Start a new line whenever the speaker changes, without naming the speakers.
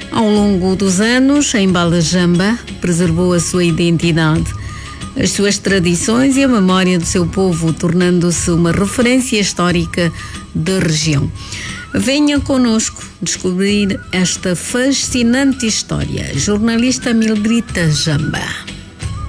Ao longo dos anos, a Embalajamba preservou a sua identidade, as suas tradições e a memória do seu povo, tornando-se uma referência histórica da região. Venha conosco descobrir esta fascinante história. Jornalista Mildrita Jamba.